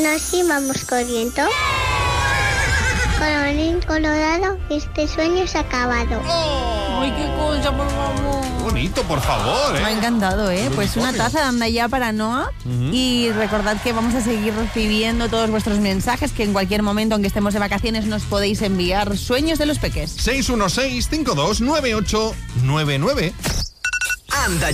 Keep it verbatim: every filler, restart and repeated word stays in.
así vamos corriendo. Colorín colorado, este sueño se ha acabado. Oh. Ay, qué cosa, por favor. Bonito, por favor, ¿eh? Me ha encantado, ¿eh? Pues una taza de Anda Ya para Noa. Uh-huh. Y recordad que vamos a seguir recibiendo todos vuestros mensajes, que en cualquier momento, aunque estemos de vacaciones, nos podéis enviar sueños de los peques. seis uno seis, cinco dos nueve ocho nueve nueve. Anda